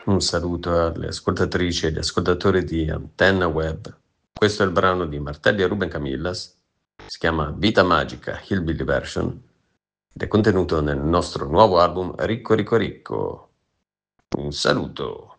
Un saluto alle ascoltatrici e agli ascoltatori di Antenna Web. Questo è il brano di Martelli e Ruben Camillas, si chiama Vita Magica, Hillbilly Version, ed è contenuto nel nostro nuovo album Ricco Ricco Ricco. Un saluto!